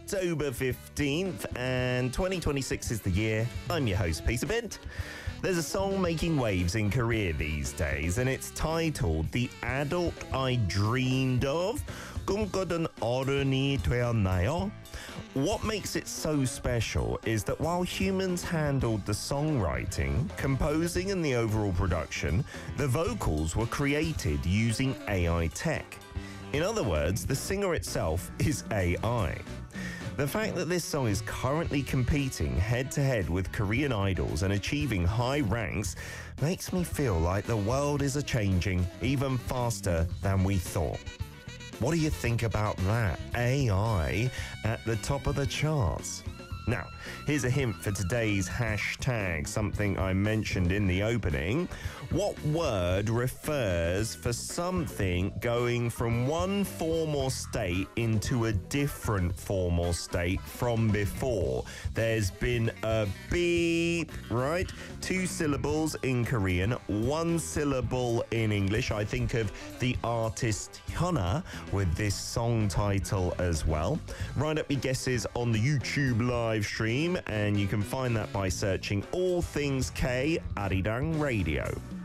October 15th, and 2026 is the year. I'm your host, Peter Bent. There's a song making waves in Korea these days, and it's titled The Adult I Dreamed Of. 꿈꾸던 어른이 되었나요? What makes it so special is that while humans handled the songwriting, composing and the overall production, the vocals were created using AI tech. In other words, the singer itself is AI. The fact that this song is currently competing head-to-head with Korean idols and achieving high ranks makes me feel like the world is a-changing even faster than we thought. What do you think about that? AI at the top of the charts. Now, here's a hint for today's hashtag, something I mentioned in the opening. What word refers for something going from one form or state into a different form or state from before? There's been a beep, right? 2 syllables in Korean, 1 syllable in English. I think of the artist Hyuna with this song title as well. Write up your guesses on the YouTube live stream, and you can find that by searching All Things K Arirang Radio.